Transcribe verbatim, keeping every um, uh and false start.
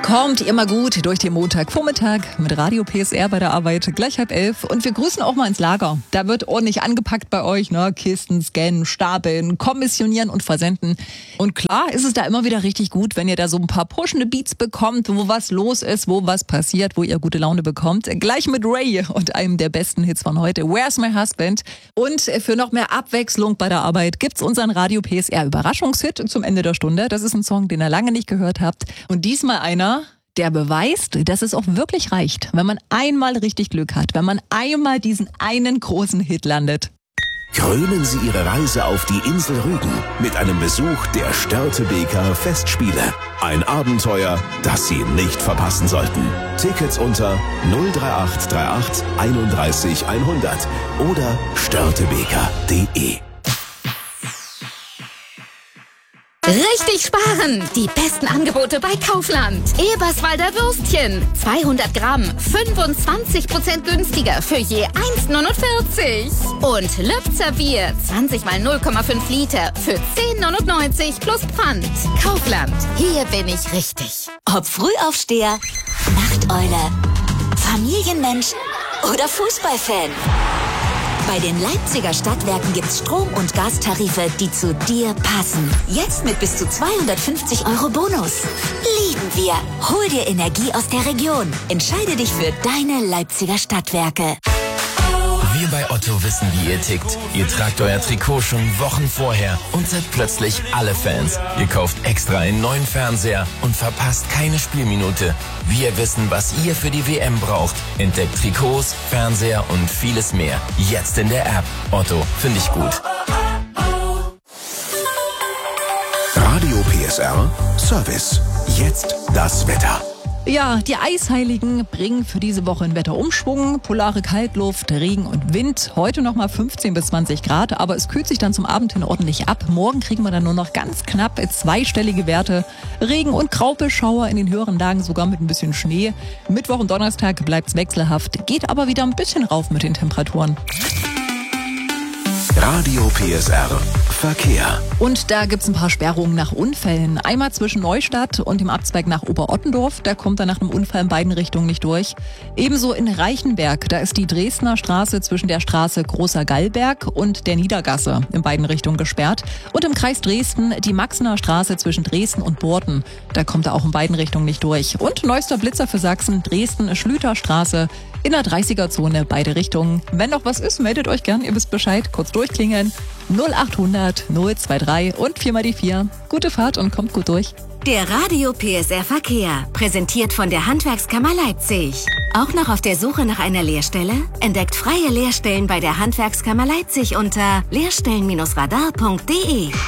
Kommt immer gut durch den Montagvormittag mit Radio P S R bei der Arbeit, gleich halb elf. Und wir grüßen auch mal ins Lager. Da wird ordentlich angepackt bei euch, ne? Kisten scannen, stapeln, kommissionieren und versenden. Und klar ist es da immer wieder richtig gut, wenn ihr da so ein paar pushende Beats bekommt, wo was los ist, wo was passiert, wo ihr gute Laune bekommt. Gleich mit Ray und einem der besten Hits von heute, Where's My Husband? Und für noch mehr Abwechslung bei der Arbeit gibt's unseren Radio P S R Überraschungshit zum Ende der Stunde. Das ist ein Song, den ihr lange nicht gehört habt. Und diesmal einer, der beweist, dass es auch wirklich reicht, wenn man einmal richtig Glück hat, wenn man einmal diesen einen großen Hit landet. Krönen Sie Ihre Reise auf die Insel Rügen mit einem Besuch der Störtebeker Festspiele. Ein Abenteuer, das Sie nicht verpassen sollten. Tickets unter null drei acht drei acht einunddreißig hundert oder störtebeker punkt de. Richtig sparen! Die besten Angebote bei Kaufland. Eberswalder Würstchen. zweihundert Gramm. fünfundzwanzig Prozent günstiger für je eins neunundvierzig. Und Lübzer Bier. zwanzig mal null Komma fünf Liter für zehn neunundneunzig plus Pfand. Kaufland. Hier bin ich richtig. Ob Frühaufsteher, Nachteule, Familienmensch oder Fußballfan. Bei den Leipziger Stadtwerken gibt's Strom- und Gastarife, die zu dir passen. Jetzt mit bis zu zweihundertfünfzig Euro Bonus. Lieben wir. Hol dir Energie aus der Region. Entscheide dich für deine Leipziger Stadtwerke. Wir bei Otto wissen, wie ihr tickt. Ihr tragt euer Trikot schon Wochen vorher und seid plötzlich alle Fans. Ihr kauft extra einen neuen Fernseher und verpasst keine Spielminute. Wir wissen, was ihr für die W M braucht. Entdeckt Trikots, Fernseher und vieles mehr. Jetzt in der App. Otto, finde ich gut. Radio P S R Service. Jetzt das Wetter. Ja, die Eisheiligen bringen für diese Woche einen Wetterumschwung. Polare Kaltluft, Regen und Wind. Heute nochmal fünfzehn bis zwanzig Grad, aber es kühlt sich dann zum Abend hin ordentlich ab. Morgen kriegen wir dann nur noch ganz knapp zweistellige Werte. Regen und Graupelschauer in den höheren Lagen, sogar mit ein bisschen Schnee. Mittwoch und Donnerstag bleibt's wechselhaft, geht aber wieder ein bisschen rauf mit den Temperaturen. Radio P S R Verkehr. Und da gibt's ein paar Sperrungen nach Unfällen. Einmal zwischen Neustadt und dem Abzweig nach Oberottendorf. Da kommt er nach einem Unfall in beiden Richtungen nicht durch. Ebenso in Reichenberg. Da ist die Dresdner Straße zwischen der Straße Großer Gallberg und der Niedergasse in beiden Richtungen gesperrt. Und im Kreis Dresden die Maxener Straße zwischen Dresden und Borten. Da kommt er auch in beiden Richtungen nicht durch. Und neuester Blitzer für Sachsen, Dresden-Schlüterstraße in der dreißiger-Zone, beide Richtungen. Wenn noch was ist, meldet euch gern. Ihr wisst Bescheid. Kurz durchklingeln. null achthundert null zwei drei und vier mal die vier. Gute Fahrt und kommt gut durch. Der Radio P S R Verkehr, präsentiert von der Handwerkskammer Leipzig. Auch noch auf der Suche nach einer Lehrstelle? Entdeckt freie Lehrstellen bei der Handwerkskammer Leipzig unter lehrstellen Radar punkt de.